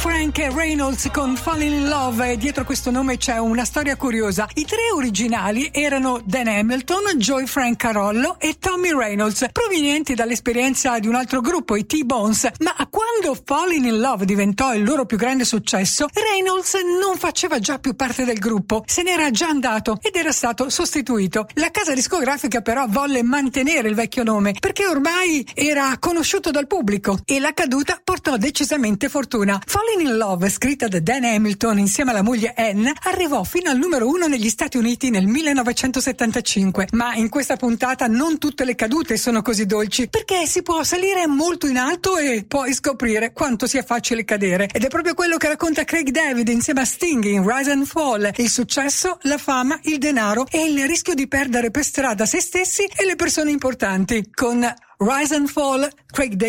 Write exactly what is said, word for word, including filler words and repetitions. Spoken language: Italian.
Frank Reynolds con Falling in Love, e dietro questo nome c'è una storia curiosa. I tre originali erano Dan Hamilton, Joey Frank Carollo e Tommy Reynolds, provenienti dall'esperienza di un altro gruppo, i T-Bones, ma quando Falling in Love diventò il loro più grande successo, Reynolds non faceva già più parte del gruppo, se n'era già andato ed era stato sostituito. La casa discografica però volle mantenere il vecchio nome perché ormai era conosciuto dal pubblico, e la caduta portò decisamente fortuna. Falling in Love, scritta da Dan Hamilton insieme alla moglie Anne, arrivò fino al numero uno negli Stati Uniti nel millenovecentosettantacinque. Ma in questa puntata non tutte le cadute sono così dolci, perché si può salire molto in alto e poi scoprire quanto sia facile cadere. Ed è proprio quello che racconta Craig David insieme a Sting in Rise and Fall: il successo, la fama, il denaro e il rischio di perdere per strada se stessi e le persone importanti. Con Rise and Fall, Craig David